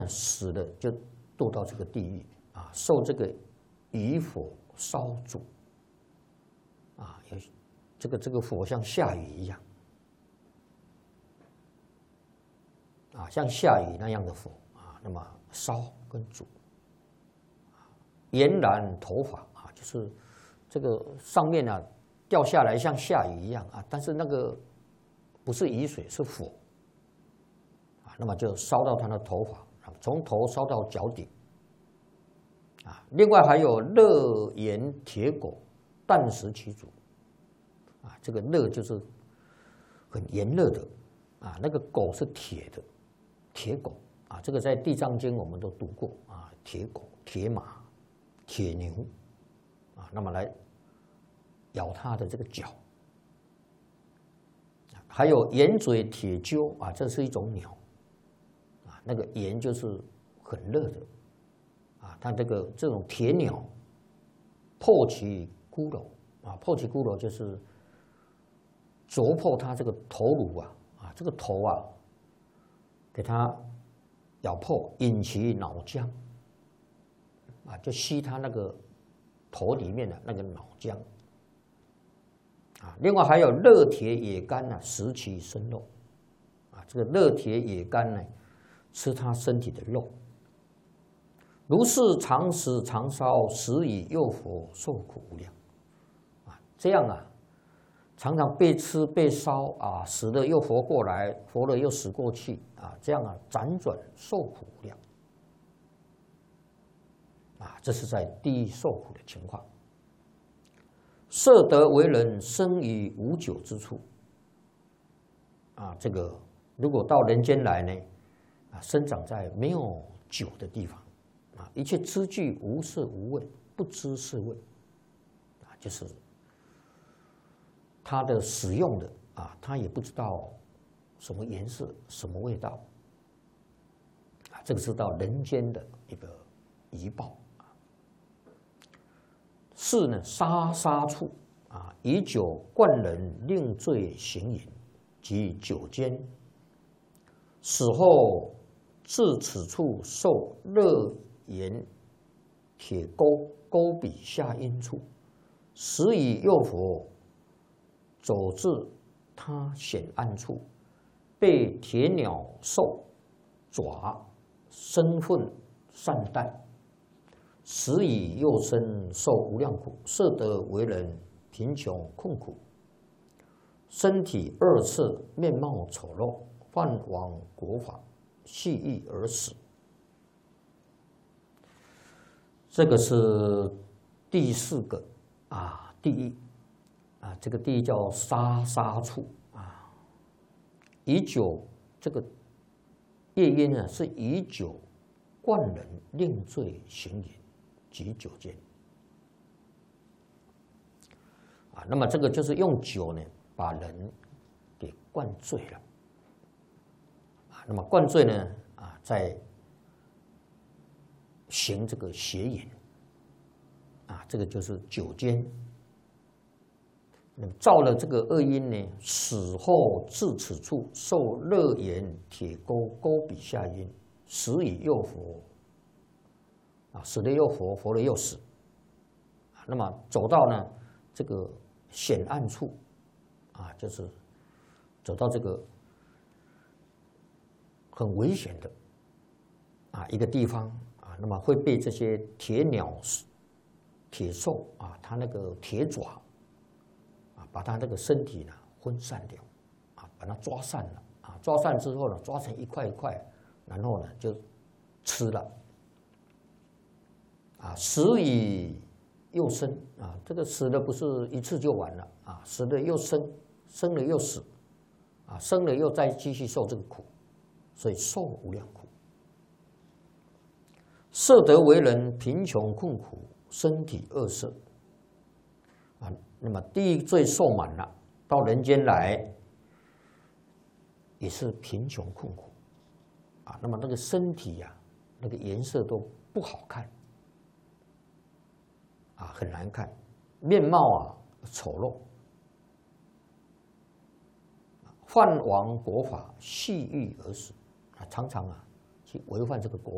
死了就堕到这个地狱啊，受这个余火烧煮啊，有这个火像下雨一样啊，像下雨那样的火啊，那么烧跟煮。延然头发啊，就是这个上面啊掉下来像下雨一样啊，但是那个不是雨水，是火啊，那么就烧到他的头发，从头烧到脚底啊。另外还有热炎铁狗，啖食其主啊，这个热就是很炎热的啊，那个狗是铁的，铁狗啊，这个在《地藏经》我们都读过啊，铁狗、铁马。铁牛啊，那么来咬它的这个脚，还有盐嘴铁鸠啊，这是一种鸟啊，那个盐就是很热的啊，它这种铁鸟破其骷髅啊，破其骷髅就是啄破它这个头颅啊，这个头啊，给它咬破，引其脑浆。啊，就吸它那个头里面的那个脑浆啊。另外还有热铁野干呢，食其生肉啊。这个热铁野干呢，吃它身体的肉。如是常食常烧，食以诱佛，受苦无量啊。这样啊，常常被吃被烧啊，死了又活过来，活了又死过去啊，这样啊，辗转受苦无量。啊，这是在地狱受苦的情况。色得为人，生于无酒之处。啊，这个如果到人间来呢，啊，生长在没有酒的地方，啊，一切知具无色无味，不知是味，啊，就是它的使用的啊，他也不知道什么颜色、什么味道，啊，这个是到人间的一个遗报。是呢，杀处啊，以酒灌人，令醉行淫，即酒奸。死后至此处受热炎铁钩笔下阴处，时以诱佛走至他险暗处，被铁鸟兽爪生粪善待。时以幼身受无量苦，色得为人，贫穷困苦，身体恶色，面貌丑陋，犯亡国法，系欲而死。这个是第4个啊，地狱啊，这个地狱叫杀处啊。以酒这个业因呢，是以酒灌人，令醉行淫。即酒奸啊，那么这个就是用酒呢，把人给灌醉了啊。那么灌醉呢啊，在行这个邪淫啊，这个就是酒奸。那么造了这个恶因呢，死后至此处受热炎铁钩笔下阴，时以诱佛。啊，死了又活，活了又死，那么走到呢这个险暗处，啊，就是走到这个很危险的啊一个地方啊，那么会被这些铁鸟、铁兽啊，它那个铁爪啊，把它那个身体呢分散掉，啊，把它抓散了啊，抓散之后呢，抓成一块一块，然后呢就吃了。啊，死以又生啊，这个死了不是一次就完了啊，死了又生，生了又死，啊，生了又再继续受这个苦，所以受无量苦。色得为人，贫穷困苦，身体恶色啊，那么地狱罪受满了，到人间来也是贫穷困苦啊，那么那个身体呀，那个颜色都不好看。啊，很难看，面貌啊丑陋，犯亡国法，系欲而死啊，常常啊去违反这个国